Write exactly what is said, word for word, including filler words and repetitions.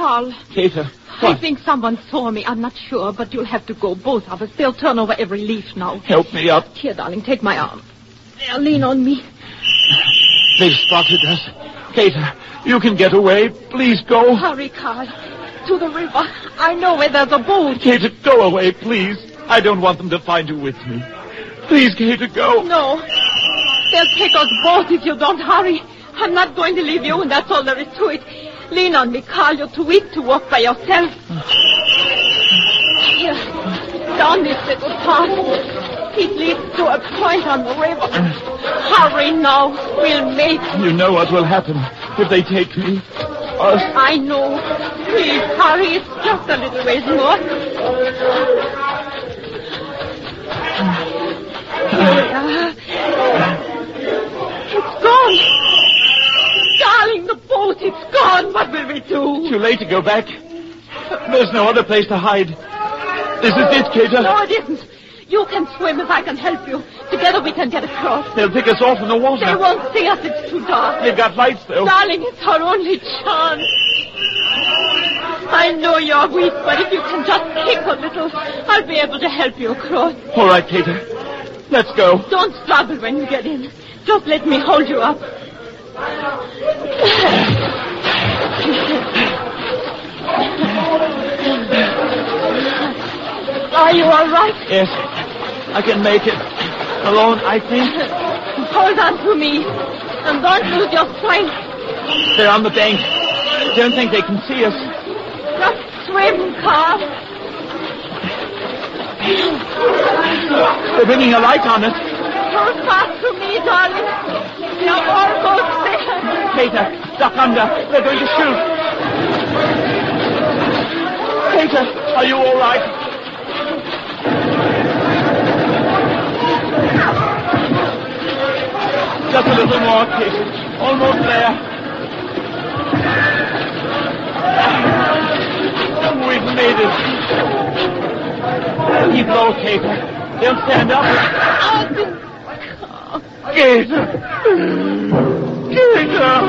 Carl. Cater, what? I think someone saw me. I'm not sure, but you'll have to go, both of us. They'll turn over every leaf now. Help me up. Here, darling, take my arm. There, lean on me. They've spotted us. Cater, you can get away. Please go. Hurry, Carl. To the river. I know where there's a boat. Cater, go away, please. I don't want them to find you with me. Please, Cater, go. No. They'll take us both if you don't hurry. I'm not going to leave you, and that's all there is to it. Lean on me, Carl. You're too weak to walk by yourself. Here, down this little path. It leads to a point on the river. Hurry now. We'll make it. You know what will happen if they take me. Us. I know. Please, hurry. It's just a little ways more. Here we are. It's gone. Darling, the boat, it's gone. What will we do? Too late to go back. There's no other place to hide. This is it, Cater. No, it isn't. You can swim if I can help you. Together we can get across. They'll pick us off in the water. They won't see us. It's too dark. They've got lights, though. Darling, it's our only chance. I know you're weak, but if you can just kick a little, I'll be able to help you across. All right, Cater. Let's go. Don't struggle when you get in. Just let me hold you up. Are you all right? Yes. I can make it. Alone, I think. Hold on to me. And don't lose your strength. They're on the bank. Don't think they can see us. Just swim, Carl. They're bringing a light on us. Hold fast to me, darling. You're almost there. Cater, duck under. They're going to shoot. Cater, are you all right? Just a little more, Cater. Almost there. We've made it. Keep low, Cater. They'll stand up. Cater. Cater.